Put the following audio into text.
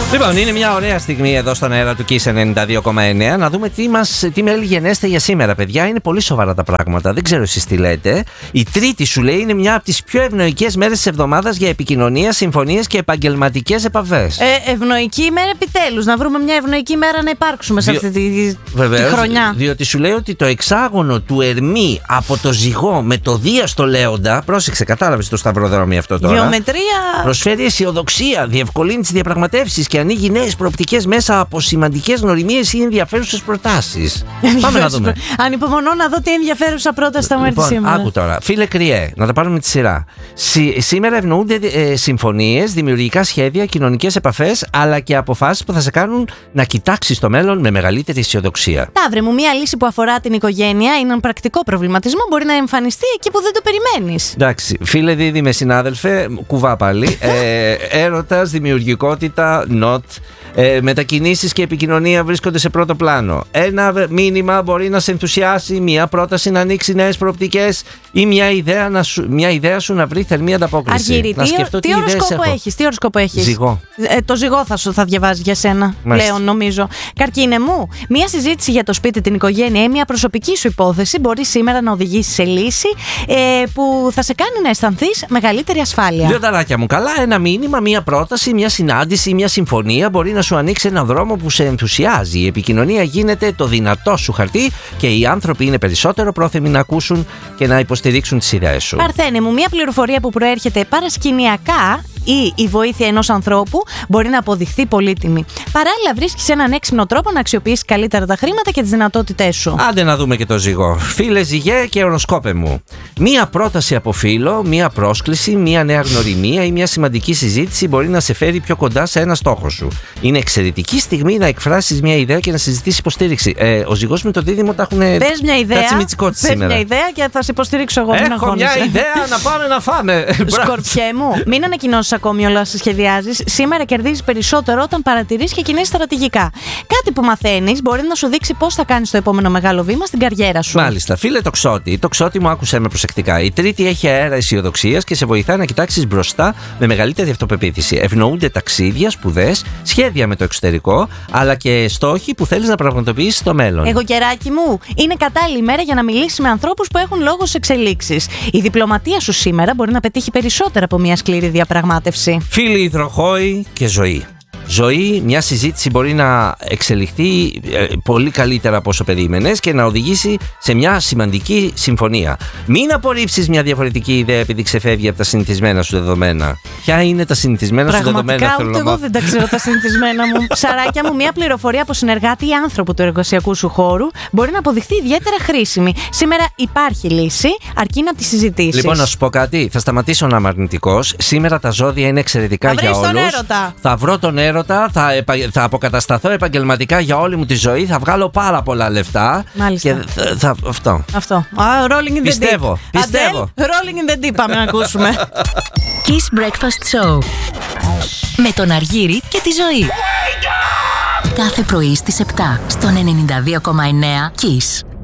Λοιπόν, είναι μια ωραία στιγμή εδώ στον αέρα του Kiss 92,9 να δούμε τι μέλη γενέστε για σήμερα, παιδιά. Είναι πολύ σοβαρά τα πράγματα. Δεν ξέρω εσείς τι λέτε. Η Τρίτη, σου λέει, είναι μια από τις πιο ευνοϊκές μέρες της εβδομάδας για επικοινωνία, συμφωνίες και επαγγελματικές επαφές. Ευνοϊκή ημέρα επιτέλους. Να βρούμε μια ευνοϊκή μέρα να υπάρξουμε σε αυτή τη χρονιά. Διότι σου λέει ότι το εξάγωνο του Ερμή από το Ζυγό με το Δία στο Λέοντα. Πρόσεξε, κατάλαβες το σταυροδρόμι αυτό τώρα. Γεωμετρία. Προσφέρει αισιοδοξία, διευκολύνει τις διαπραγματεύσεις και ανοίγει νέες προοπτικές μέσα από σημαντικές γνωριμίες ή ενδιαφέρουσες προτάσεις. Πάμε να δούμε. Ανυπομονώ να δω τι ενδιαφέρουσα πρόταση θα μου έρθει σήμερα. Άκου τώρα. Φίλε Κριέ, να τα πάρουμε με τη σειρά. Σήμερα ευνοούνται συμφωνίες, δημιουργικά σχέδια, κοινωνικές επαφές, αλλά και αποφάσεις που θα σε κάνουν να κοιτάξεις το μέλλον με μεγαλύτερη αισιοδοξία. Ταύρε μου, μια λύση που αφορά την οικογένεια, έναν πρακτικό προβληματισμό, μπορεί να εμφανιστεί εκεί που δεν το περιμένεις. Εντάξει. Φίλε Δίδυμε, συνάδελφε, κουβά πάλι. Έρωτας, δημιουργικότητα, not. Μετακινήσεις και επικοινωνία βρίσκονται σε πρώτο πλάνο. Ένα μήνυμα μπορεί να σε ενθουσιάσει, μια πρόταση να ανοίξει νέες προοπτικές ή μια ιδέα σου να βρει θερμή ανταπόκριση. Αργύρι, τι οροσκόπο έχεις. Ζυγό. Το Ζυγό θα διαβάζει για σένα πλέον, νομίζω. Καρκίνε μου, μια συζήτηση για το σπίτι, την οικογένεια ή μια προσωπική σου υπόθεση μπορεί σήμερα να οδηγήσει σε λύση που θα σε κάνει να αισθανθείς μεγαλύτερη ασφάλεια. Δύο ταράκια μου, καλά, ένα μήνυμα, μια πρόταση, μια συνάντηση, μια συμφωνία μπορεί να σου ανοίξει έναν δρόμο που σε ενθουσιάζει. Η επικοινωνία γίνεται το δυνατό σου χαρτί και οι άνθρωποι είναι περισσότερο πρόθυμοι να ακούσουν και να υποστηρίξουν τις ιδέες σου. Παρθένε μου, μια πληροφορία που προέρχεται παρασκηνιακά ή η βοήθεια ενός ανθρώπου μπορεί να αποδειχθεί πολύτιμη. Παράλληλα, βρίσκεις έναν έξυπνο τρόπο να αξιοποιήσεις καλύτερα τα χρήματα και τις δυνατότητές σου. Άντε να δούμε και το Ζυγό. Φίλε Ζυγέ και οροσκόπε μου. Μία πρόταση από φίλο, μία πρόσκληση, μία νέα γνωριμία ή μία σημαντική συζήτηση μπορεί να σε φέρει πιο κοντά σε ένα στόχο σου. Είναι εξαιρετική στιγμή να εκφράσεις μία ιδέα και να συζητήσεις υποστήριξη. Ο Ζυγός με το Δίδυμο τα έχουν κάτσει μητσικότσι σήμερα. Πες μια ιδέα και θα σε υποστηρίξω εγώ. Έχω μια ιδέα να πάμε να φάμε. Σκορπιέ μου, μην ανακοινώσεις ακόμη όλα όσα σχεδιάζεις. Σήμερα κερδίζεις περισσότερο όταν παρατηρείς και κινείς στρατηγικά. Κάτι που μαθαίνεις μπορεί να σου δείξει πώς θα κάνεις το επόμενο μεγάλο βήμα στην καριέρα σου. Μάλιστα. Φίλε το Ξώτη μου, άκουσέ με προσεκτικά. Η Τρίτη έχει αέρα αισιοδοξίας και σε βοηθάει να κοιτάξεις μπροστά με μεγαλύτερη αυτοπεποίθηση. Ευνοούνται ταξίδια, σπουδές, σχέδια με το εξωτερικό, αλλά και στόχοι που θέλεις να πραγματοποιήσεις στο μέλλον. Εγώ, κεράκι μου, είναι κατάλληλη ημέρα για να μιλήσεις με ανθρώπους που έχουν λόγο σε εξελίξεις. Η διπλωματία σου σήμερα μπορεί να πετύχει περισσότερα από μια σκληρή διαπραγμάτευση. Φίλοι υδροχόοι και ζωή. Ζωή, μια συζήτηση μπορεί να εξελιχθεί πολύ καλύτερα από όσο περίμενες και να οδηγήσει σε μια σημαντική συμφωνία. Μην απορρίψεις μια διαφορετική ιδέα επειδή ξεφεύγει από τα συνηθισμένα σου δεδομένα. Ποια είναι τα συνηθισμένα σου δεδομένα? Πραγματικά ούτε εγώ δεν τα ξέρω τα συνηθισμένα μου. Ψαράκια μου, μια πληροφορία από συνεργάτη ή άνθρωπο του εργασιακού σου χώρου μπορεί να αποδειχθεί ιδιαίτερα χρήσιμη. Σήμερα υπάρχει λύση, αρκεί να τη συζητήσεις. Λοιπόν, να σου πω κάτι, θα σταματήσω να είμαι αρνητικός. Σήμερα τα ζώδια είναι εξαιρετικά για όλους. Θα βρω τον έρωτα. Θα αποκατασταθώ επαγγελματικά για όλη μου τη ζωή. Θα βγάλω πάρα πολλά λεφτά. Μάλιστα. Και αυτό. Rolling in the πιστεύω. Rolling in the deep, πάμε να ακούσουμε. Kiss Breakfast Show με τον Αργύρι και τη Ζωή. Κάθε πρωί στις 7 στον 92,9 Kiss.